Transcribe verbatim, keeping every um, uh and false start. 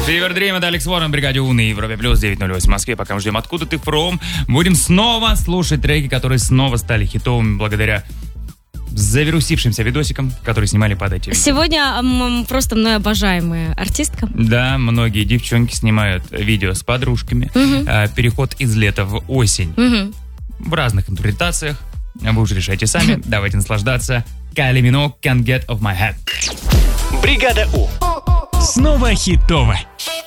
Fever Dream, это Алекс Уоррен, бригаде У на Европе плюс девять ноль восемь в Москве. Пока мы ждем «Откуда ты from», будем снова слушать треки, которые снова стали хитовыми благодаря завирусившимся видосикам, которые снимали под эти видео. Сегодня м, просто мной обожаемая артистка. Да, многие девчонки снимают видео с подружками. Угу. А, переход из лета в осень. Угу. В разных интерпретациях. Вы уже решайте сами. Давайте наслаждаться. Kylie Minogue, Can't Get Off My Head. Бригада У. Снова хитово.